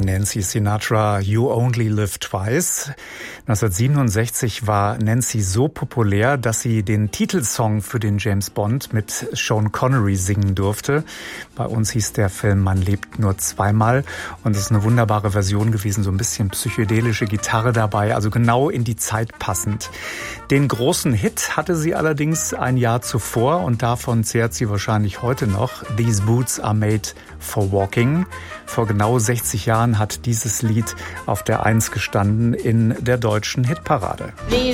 Nancy Sinatra, You Only Live Twice. 1967 war Nancy so populär, dass sie den Titelsong für den James Bond mit Sean Connery singen durfte. Bei uns hieß der Film Man lebt nur zweimal. Und es ist eine wunderbare Version gewesen, so ein bisschen psychedelische Gitarre dabei, also genau in die Zeit passend. Den großen Hit hatte sie allerdings ein Jahr zuvor und davon zehrt sie wahrscheinlich heute noch. These Boots are made for walking. Vor genau 60 Jahren hat dieses Lied auf der 1 gestanden in der deutschen Hitparade.